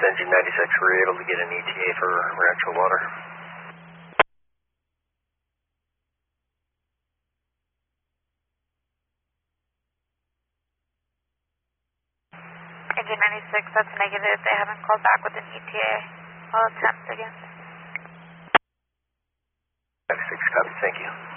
Engine 96, we're able to get an ETA for Rancho Water. Engine 96, that's negative. They haven't called back with an ETA. I'll attempt again. 96, copy, thank you.